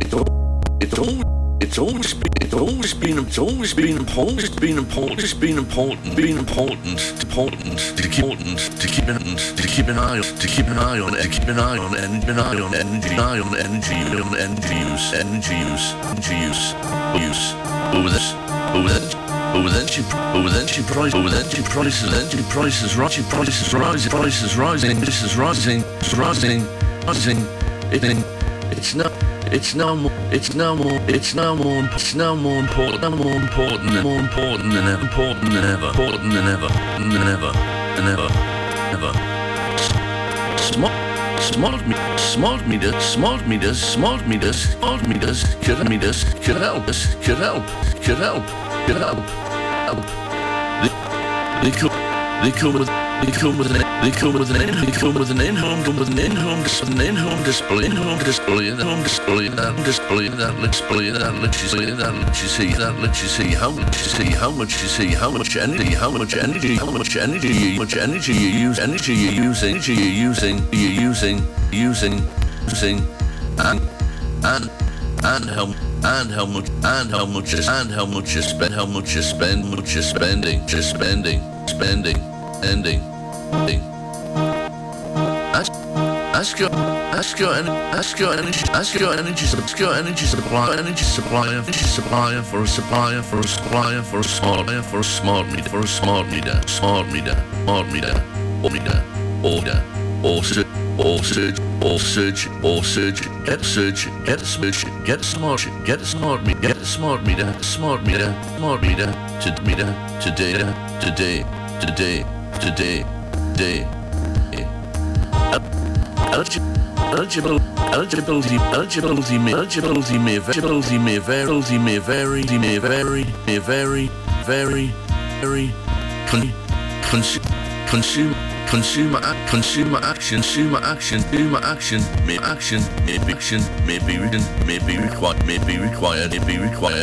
it's always been important to keep an eye on energy use. Prices rising. It's now more important than ever. Smart meters could help. They come with an in-home display that lets you see how much energy you're using, and how much you spending. Ask your energy supplier for a smart meter. Or search. Get a smart meter today. Eligibility may vary. Consumer action may be required.